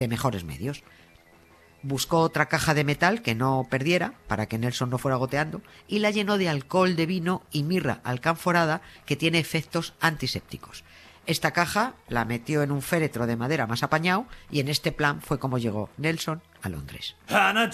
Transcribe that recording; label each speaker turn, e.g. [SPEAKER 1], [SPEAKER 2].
[SPEAKER 1] de mejores medios. Buscó otra caja de metal que no perdiera, para que Nelson no fuera goteando, y la llenó de alcohol de vino y mirra alcanforada, que tiene efectos antisépticos. Esta caja la metió en un féretro de madera más apañado, y en este plan fue como llegó Nelson a Londres.